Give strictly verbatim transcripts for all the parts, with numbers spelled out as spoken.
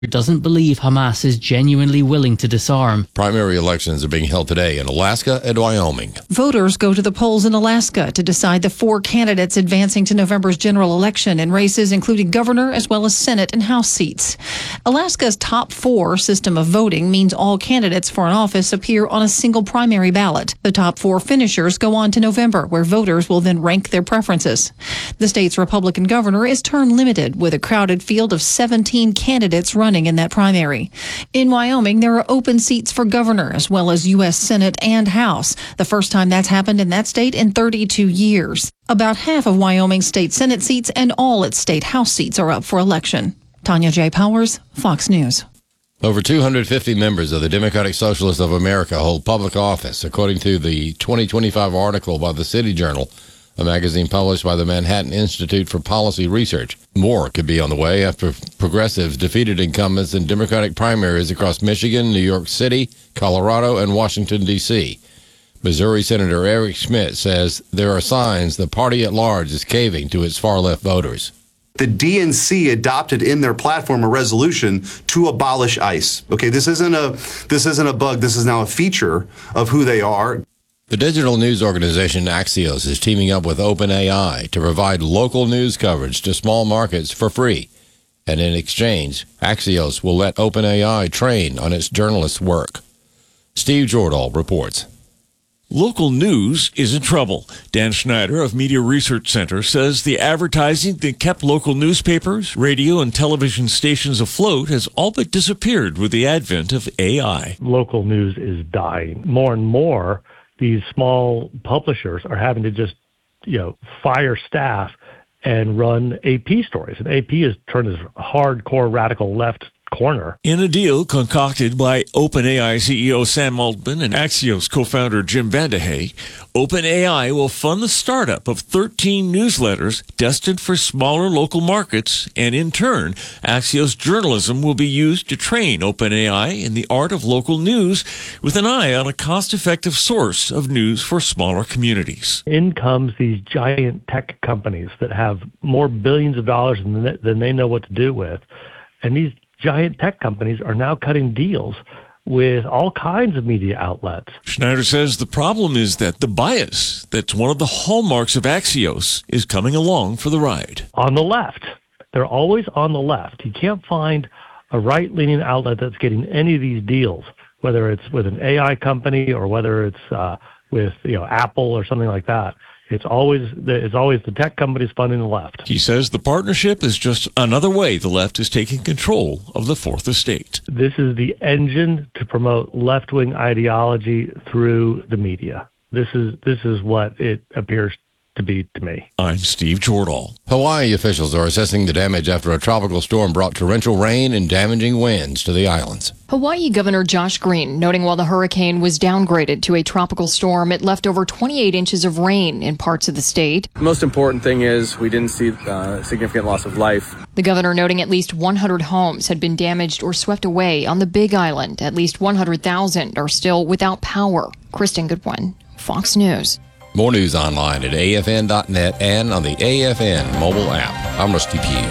doesn't believe Hamas is genuinely willing to disarm. Primary elections are being held today in Alaska and Wyoming. Voters go to the polls in Alaska to decide the four candidates advancing to November's general election in races including governor as well as Senate and House seats. Alaska's top four system of voting means all candidates for an office appear on a single primary ballot. The top four finishers go on to November, where voters will then rank their preferences. The state's Republican governor is term limited, with a crowded field of seventeen candidates running in that primary. In Wyoming, there are open seats for governor as well as U S Senate and House, the first time that's happened in that state in thirty-two years. About half of Wyoming's state Senate seats and all its state House seats are up for election. Tanya J. Powers, Fox News. Over two hundred fifty members of the Democratic Socialists of America hold public office, according to the twenty twenty-five article by the City Journal, a magazine published by the Manhattan Institute for Policy Research. More could be on the way after progressives defeated incumbents in Democratic primaries across Michigan, New York City, Colorado, and Washington, D C Missouri Senator Eric Schmidt says there are signs the party at large is caving to its far-left voters. The D N C adopted in their platform a resolution to abolish ICE. Okay, this isn't a this isn't a bug. This is now a feature of who they are. The digital news organization Axios is teaming up with OpenAI to provide local news coverage to small markets for free. And in exchange, Axios will let OpenAI train on its journalists' work. Steve Jordahl reports. Local news is in trouble. Dan Schneider of Media Research Center says the advertising that kept local newspapers, radio, and television stations afloat has all but disappeared with the advent of A I. Local news is dying. More and more, these small publishers are having to just, you know, fire staff and run A P stories. And A P has turned this hardcore radical left corner. In a deal concocted by OpenAI C E O Sam Altman and Axios co-founder Jim Vandehey, OpenAI will fund the startup of thirteen newsletters destined for smaller local markets, and in turn, Axios journalism will be used to train OpenAI in the art of local news with an eye on a cost-effective source of news for smaller communities. In comes these giant tech companies that have more billions of dollars than, than they know what to do with, and these giant tech companies are now cutting deals with all kinds of media outlets. Schneider says the problem is that the bias that's one of the hallmarks of Axios is coming along for the ride. On the left. They're always on the left. You can't find a right-leaning outlet that's getting any of these deals, whether it's with an A I company or whether it's uh, with you know Apple or something like that. It's always the, it's always the tech companies funding the left. He says the partnership is just another way the left is taking control of the Fourth Estate. This is the engine to promote left-wing ideology through the media. This is this is what it appears to be to me. I'm Steve Jordahl. Hawaii officials are assessing the damage after a tropical storm brought torrential rain and damaging winds to the islands. Hawaii Governor Josh Green noting while the hurricane was downgraded to a tropical storm, it left over twenty-eight inches of rain in parts of the state. The most important thing is we didn't see uh, significant loss of life. The governor noting at least one hundred homes had been damaged or swept away on the Big Island. At least one hundred thousand are still without power. Kristen Goodwin, Fox News. More news online at A F N dot net and on the A F N mobile app. I'm Rusty Pugh.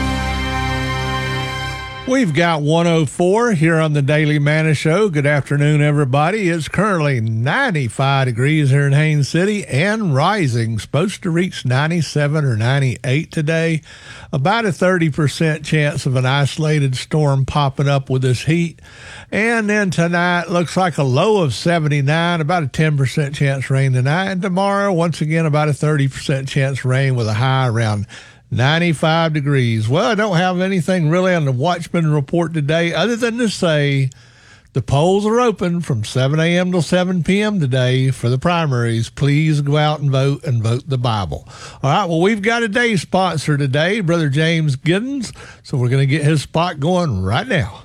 We've got one oh four here on the Daily Manna Show. Good afternoon, everybody. It's currently ninety-five degrees here in Haines City and rising. Supposed to reach ninety-seven or ninety-eight today. About a thirty percent chance of an isolated storm popping up with this heat. And then tonight looks like a low of seventy-nine, about a ten percent chance rain tonight. And tomorrow, once again, about a thirty percent chance rain with a high around ninety-five degrees. Well, I don't have anything really on the Watchman report today other than to say the polls are open from seven a.m. till seven p.m. today for the primaries. Please go out and vote and vote the Bible. All right, well, we've got a day sponsor today, Brother James Giddens, so we're going to get his spot going right now.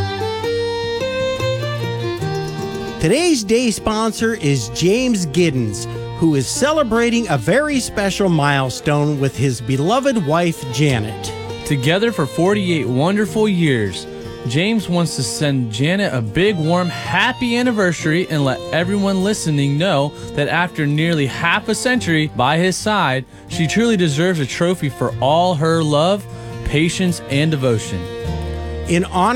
Today's day sponsor is James Giddens, who is celebrating a very special milestone with his beloved wife, Janet. Together for forty-eight wonderful years, James wants to send Janet a big, warm, happy anniversary and let everyone listening know that after nearly half a century by his side, she truly deserves a trophy for all her love, patience, and devotion. in honor